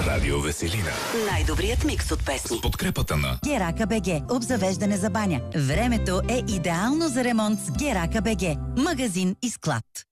Радио Веселина. Най-добрият микс от песни. С подкрепата на Герака БГ. Обзавеждане за баня. Времето е идеално за ремонт с Герака БГ. Магазин и склад.